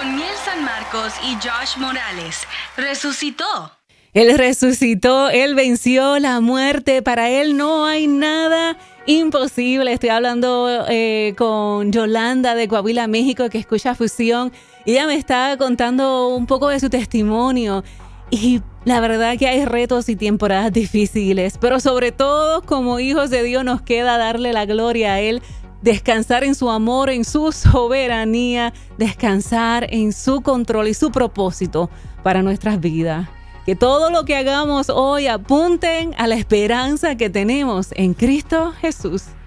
con Miel San Marcos y Josh Morales. Resucitó. Él resucitó, Él venció la muerte. Para Él no hay nada imposible. Estoy hablando con Yolanda de Coahuila, México, que escucha Fusión. Ella me está contando un poco de su testimonio. Y la verdad que hay retos y temporadas difíciles. Pero sobre todo, como hijos de Dios, nos queda darle la gloria a Él. Descansar en su amor, en su soberanía. Descansar en su control y su propósito para nuestras vidas. Que todo lo que hagamos hoy apunten a la esperanza que tenemos en Cristo Jesús.